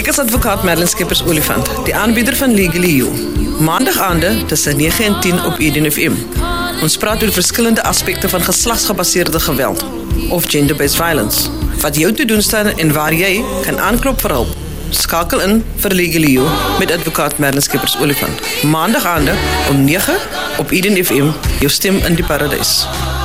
is advokaat Merlin Skeepers-Olifant, die aanbieder van Legally You. Maandagaande tussen 9 en 10 op Eden FM. Ons praat oor verskillende aspekte van geslagsgebaseerde geweld of gender-based violence. Wat jou te doen staan en waar jy kan aanklop vir hulp. Skakel in vir Legally You met advokaat Merlin Skeepers-Olifant. Maandagaande om 9 op Eden FM, jou stem in die paradys.